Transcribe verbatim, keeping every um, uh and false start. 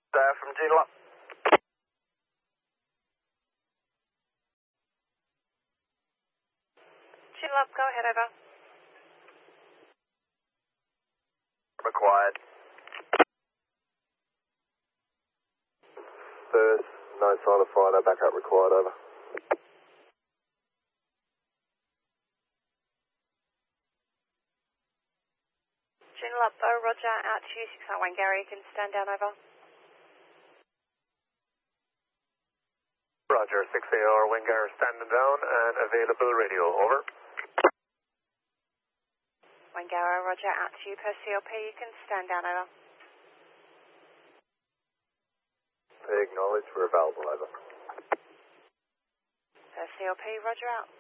Uh, from Joondalup. Joondalup, go ahead, over. Required. First, no sign of fire, no backup required, over. Joondalup, oh, roger, out to you, six nine one Gary, you can stand down, over. Roger, six A R, Wingar standing down and available radio, over. Wangara, roger, out to you per C L P, you can stand down, over. Acknowledged, we're available, over. Per C L P, roger, out.